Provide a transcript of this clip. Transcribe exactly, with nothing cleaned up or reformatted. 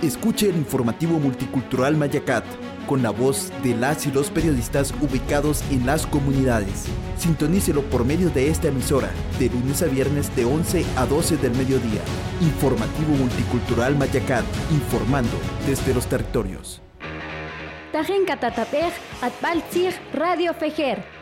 Escuche el informativo multicultural Mayacat, con la voz de las y los periodistas ubicados en las comunidades. Sintonícelo por medio de esta emisora, de lunes a viernes de once a doce del mediodía. Informativo multicultural Mayacat, informando desde los territorios. Tajen Catatapej, Atbaltzig, Radio Fejer.